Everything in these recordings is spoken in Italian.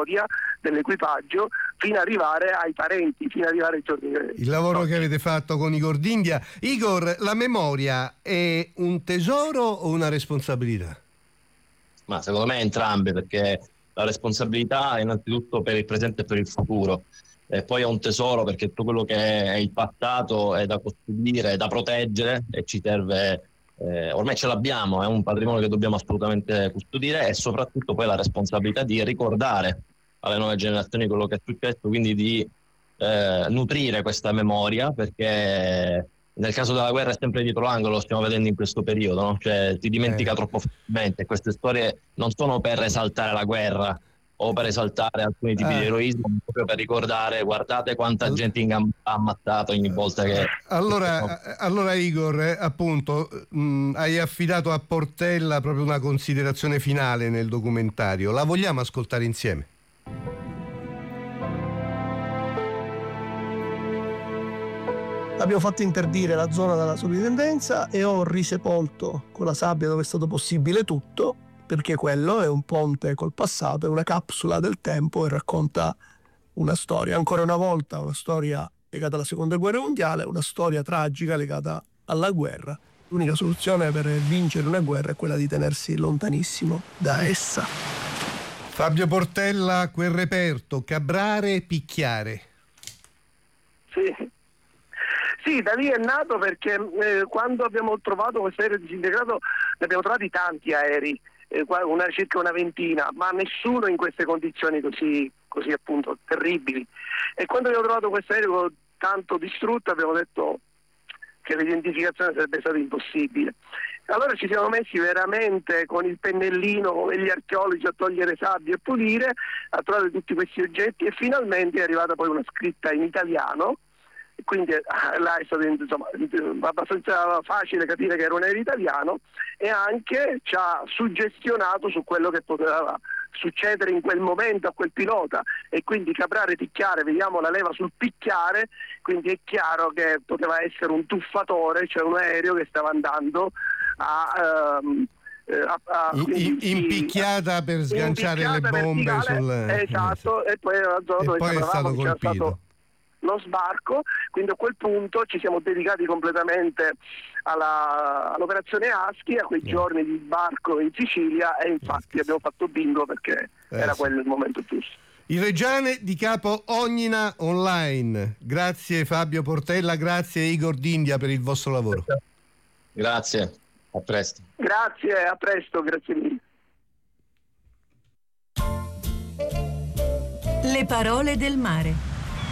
memoria dell'equipaggio fino ad arrivare ai parenti, fino ad arrivare ai giorni. Il lavoro che avete fatto con Igor d'India. Igor, la memoria è un tesoro o una responsabilità? Ma secondo me entrambe, perché la responsabilità è innanzitutto per il presente e per il futuro, e poi è un tesoro perché tutto quello che è il passato è da custodire, è da proteggere e ci serve, ormai ce l'abbiamo, è un patrimonio che dobbiamo assolutamente custodire, e soprattutto poi la responsabilità di ricordare alle nuove generazioni quello che è successo, quindi di nutrire questa memoria, perché nel caso della guerra è sempre dietro l'angolo, lo stiamo vedendo in questo periodo, no? Cioè si dimentica troppo facilmente. Queste storie non sono per esaltare la guerra o per esaltare alcuni tipi di eroismo, ma proprio per ricordare, guardate quanta gente ha ammazzato ogni volta che... Allora Igor, appunto, hai affidato a Portella proprio una considerazione finale nel documentario. La vogliamo ascoltare insieme? Abbiamo fatto interdire la zona dalla sovrintendenza e ho risepolto con la sabbia dove è stato possibile tutto, perché quello è un ponte col passato, è una capsula del tempo e racconta una storia. Ancora una volta una storia legata alla seconda guerra mondiale, una storia tragica legata alla guerra. L'unica soluzione per vincere una guerra è quella di tenersi lontanissimo da essa. Fabio Portella, quel reperto, cabrare, picchiare. Sì, da lì è nato perché quando abbiamo trovato questo aereo disintegrato ne abbiamo trovati tanti aerei, circa una ventina, ma nessuno in queste condizioni così appunto terribili. E quando abbiamo trovato questo aereo tanto distrutto abbiamo detto che l'identificazione sarebbe stata impossibile. Allora ci siamo messi veramente con il pennellino, come gli archeologi, a togliere sabbia e pulire, a trovare tutti questi oggetti, e finalmente è arrivata poi una scritta in italiano. Quindi là è stato abbastanza facile capire che era un aereo italiano, e anche ci ha suggestionato su quello che poteva succedere in quel momento a quel pilota, e quindi cabrare, picchiare, vediamo la leva sul picchiare, quindi è chiaro che poteva essere un tuffatore, cioè un aereo che stava andando impicchiata per sganciare le bombe esatto, e poi era la zona dove poi è stato colpito. Lo sbarco, quindi a quel punto ci siamo dedicati completamente all'operazione Husky, a quei giorni di sbarco in Sicilia, e infatti abbiamo fatto bingo perché era quello il momento giusto. Il Reggiane di Capo Ognina online. Grazie Fabio Portella, grazie Igor d'India per il vostro lavoro. Grazie, a presto. Grazie, a presto, grazie mille. Le parole del mare.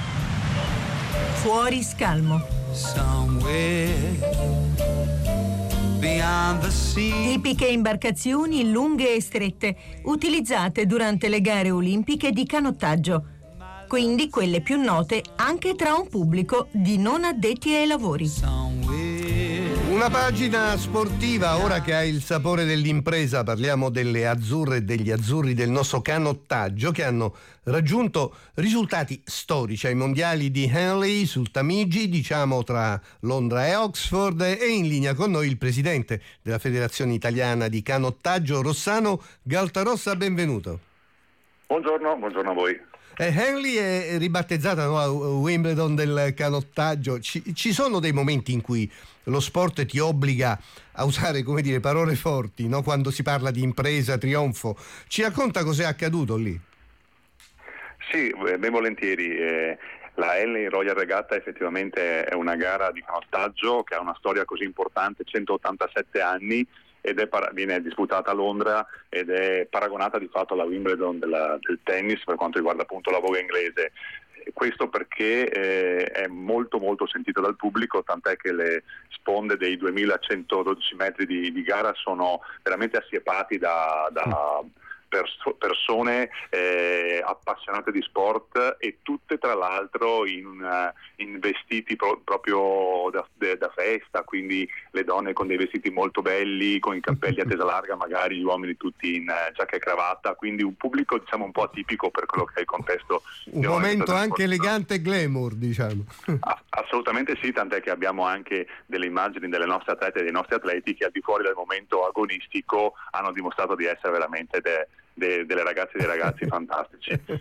Fuori scalmo. Tipiche imbarcazioni lunghe e strette, utilizzate durante le gare olimpiche di canottaggio. Quindi quelle più note anche tra un pubblico di non addetti ai lavori. Una pagina sportiva, ora che ha il sapore dell'impresa. Parliamo delle azzurre e degli azzurri del nostro canottaggio, che hanno raggiunto risultati storici ai mondiali di Henley sul Tamigi, diciamo tra Londra e Oxford, e in linea con noi il presidente della Federazione Italiana di Canottaggio, Rossano Galtarossa. Benvenuto. Buongiorno a voi. Henley è ribattezzata, no, Wimbledon del canottaggio. Ci sono dei momenti in cui lo sport ti obbliga a usare, come dire, parole forti, no? Quando si parla di impresa, trionfo. Ci racconta cos'è accaduto lì? Sì, ben volentieri. La Henley Royal Regatta effettivamente è una gara di canottaggio che ha una storia così importante, 187 anni, ed viene disputata a Londra ed è paragonata di fatto alla Wimbledon del tennis per quanto riguarda appunto la voga inglese. Questo perché è molto molto sentita dal pubblico, tant'è che le sponde dei 2112 metri di gara sono veramente assiepati da persone appassionate di sport, e tutte tra l'altro in vestiti proprio da festa, quindi le donne con dei vestiti molto belli, con i cappelli a tesa larga, magari gli uomini tutti in giacca e cravatta, quindi un pubblico diciamo un po' atipico per quello che è il contesto. Un momento anche elegante e glamour, diciamo. Assolutamente sì, tant'è che abbiamo anche delle immagini delle nostre atlete e dei nostri atleti che al di fuori del momento agonistico hanno dimostrato di essere veramente delle ragazze e dei ragazzi fantastici.